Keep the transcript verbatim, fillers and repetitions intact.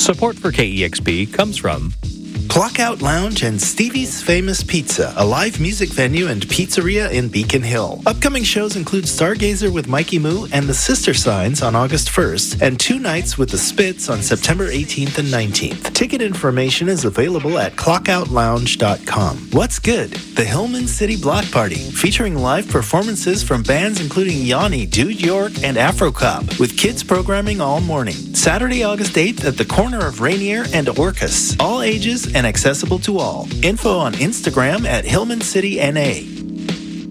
Support for K E X P comes from Clockout Lounge and Stevie's Famous Pizza, a live music venue and pizzeria in Beacon Hill. Upcoming shows include Stargazer with Mikey Moo and the Sister Signs on August first, and two nights with the Spits on September eighteenth and nineteenth. Ticket information is available at clockout lounge dot com. What's good? The Hillman City Block Party, featuring live performances from bands including Yanni, Dude York, and Afrocop, with kids programming all morning. Saturday, August eighth at the corner of Rainier and Orcas. All ages and accessible to all. Info on Instagram at Hillman City N A.